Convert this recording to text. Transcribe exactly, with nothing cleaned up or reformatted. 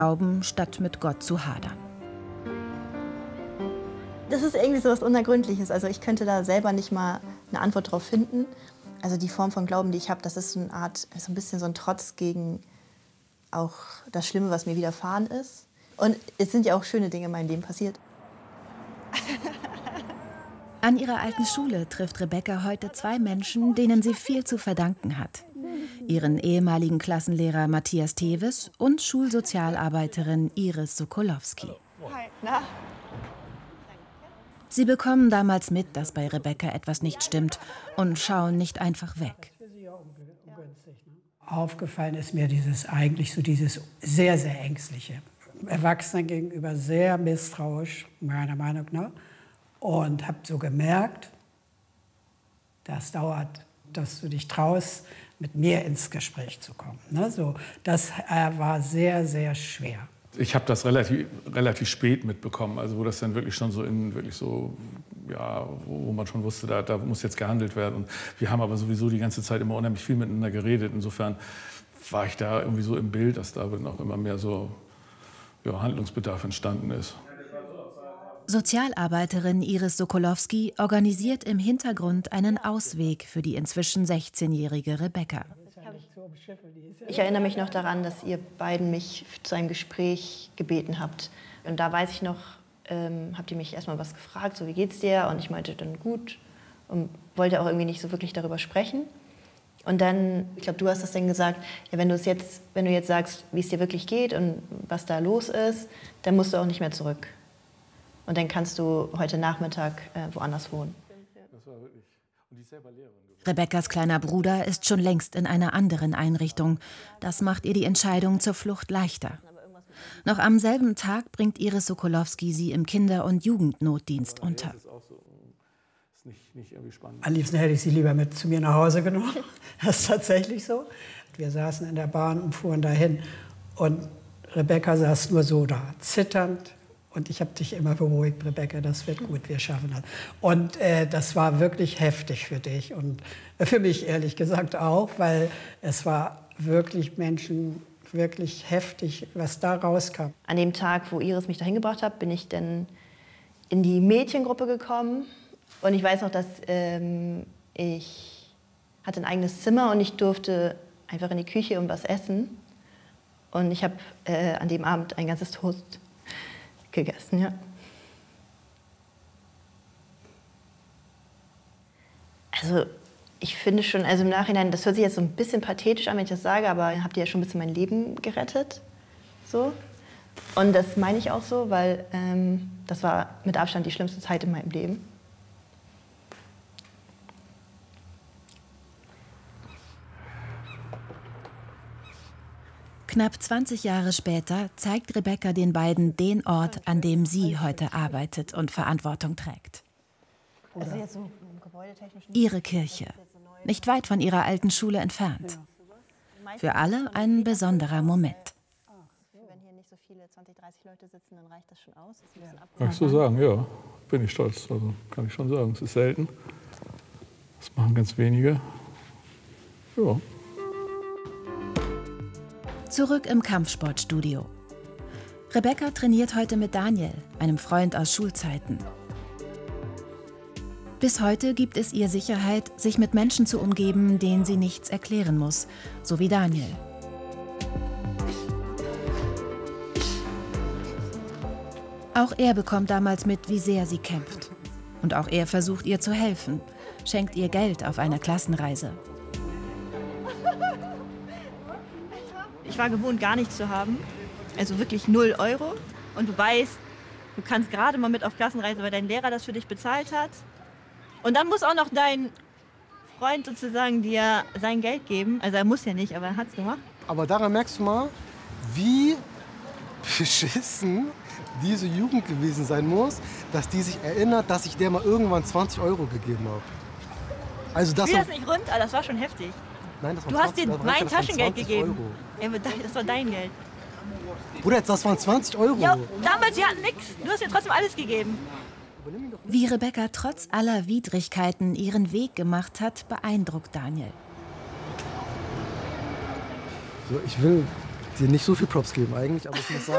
Glauben, statt mit Gott zu hadern. Das ist irgendwie so was Unergründliches. Also ich könnte da selber nicht mal eine Antwort drauf finden. Also die Form von Glauben, die ich habe, das ist so eine Art, so ein bisschen so ein Trotz gegen auch das Schlimme, was mir widerfahren ist. Und es sind ja auch schöne Dinge in meinem Leben passiert. An ihrer alten Schule trifft Rebecca heute zwei Menschen, denen sie viel zu verdanken hat. Ihren ehemaligen Klassenlehrer Matthias Teves und Schulsozialarbeiterin Iris Sokolowski. Na? Sie bekommen damals mit, dass bei Rebecca etwas nicht stimmt und schauen nicht einfach weg. Aufgefallen ist mir dieses eigentlich so dieses sehr, sehr ängstliche. Erwachsenen gegenüber sehr misstrauisch, meiner Meinung nach. Und habe so gemerkt, das dauert, dass du dich traust, mit mir ins Gespräch zu kommen. Ne? So, das äh, war sehr, sehr schwer. Ich habe das relativ, relativ spät mitbekommen, also wo das dann wirklich schon so in wirklich so, ja, wo man schon wusste, da, da muss jetzt gehandelt werden. Und wir haben aber sowieso die ganze Zeit immer unheimlich viel miteinander geredet. Insofern war ich da irgendwie so im Bild, dass da dann auch immer mehr so ja, Handlungsbedarf entstanden ist. Sozialarbeiterin Iris Sokolowski organisiert im Hintergrund einen Ausweg für die inzwischen sechzehnjährige Rebecca. Ich erinnere mich noch daran, dass ihr beiden mich zu einem Gespräch gebeten habt. Und da weiß ich noch, ähm, habt ihr mich erstmal was gefragt, so wie geht's dir? Und ich meinte dann gut und wollte auch irgendwie nicht so wirklich darüber sprechen. Und dann, ich glaube, du hast das dann gesagt, ja, wenn du es jetzt, wenn du jetzt sagst, wie es dir wirklich geht und was da los ist, dann musst du auch nicht mehr zurück. Und dann kannst du heute Nachmittag äh, woanders wohnen. Rebeccas kleiner Bruder ist schon längst in einer anderen Einrichtung. Das macht ihr die Entscheidung zur Flucht leichter. Noch am selben Tag bringt Iris Sokolowski sie im Kinder- und Jugendnotdienst unter. Am liebsten hätte ich sie lieber mit zu mir nach Hause genommen. Das ist tatsächlich so. Wir saßen in der Bahn und fuhren dahin. Und Rebecca saß nur so da, zitternd. Und ich habe dich immer beruhigt, Rebecca, das wird gut, wir schaffen das. Und äh, das war wirklich heftig für dich und für mich ehrlich gesagt auch, weil es war wirklich Menschen, wirklich heftig, was da rauskam. An dem Tag, wo Iris mich dahin gebracht hat, bin ich dann in die Mädchengruppe gekommen. Und ich weiß noch, dass ähm, ich hatte ein eigenes Zimmer und ich durfte einfach in die Küche und was essen. Und ich habe äh, an dem Abend ein ganzes Toast gegessen, ja. Also ich finde schon, also im Nachhinein, das hört sich jetzt so ein bisschen pathetisch an, wenn ich das sage, aber habt ihr ja schon ein bisschen mein Leben gerettet, so. Und das meine ich auch so, weil ähm, das war mit Abstand die schlimmste Zeit in meinem Leben. Knapp zwanzig Jahre später zeigt Rebecca den beiden den Ort, an dem sie heute arbeitet und Verantwortung trägt. Ihre Kirche, nicht weit von ihrer alten Schule entfernt. Für alle ein besonderer Moment. Kann ich so sagen, ja, bin ich stolz. Also kann ich schon sagen, es ist selten. Das machen ganz wenige. Ja. Zurück im Kampfsportstudio. Rebecca trainiert heute mit Daniel, einem Freund aus Schulzeiten. Bis heute gibt es ihr Sicherheit, sich mit Menschen zu umgeben, denen sie nichts erklären muss, so wie Daniel. Auch er bekommt damals mit, wie sehr sie kämpft. Und auch er versucht ihr zu helfen, schenkt ihr Geld auf einer Klassenreise. Ich war gewohnt, gar nichts zu haben, also wirklich null Euro. Und du weißt, du kannst gerade mal mit auf Klassenreise, weil dein Lehrer das für dich bezahlt hat. Und dann muss auch noch dein Freund sozusagen dir sein Geld geben. Also er muss ja nicht, aber er hat es gemacht. Aber daran merkst du mal, wie beschissen diese Jugend gewesen sein muss, dass die sich erinnert, dass ich der mal irgendwann zwanzig Euro gegeben habe. Also das, ich will das nicht runter, das war schon heftig. Nein, das war du zwanzig, hast dir mein Taschengeld gegeben. Euro. Ja, das war dein Geld. Bruder, das waren zwanzig Euro. Ja, damals, wir hatten nichts. Du hast mir trotzdem alles gegeben. Wie Rebecca trotz aller Widrigkeiten ihren Weg gemacht hat, beeindruckt Daniel. So, ich will dir nicht so viel Props geben eigentlich, aber ich muss sagen,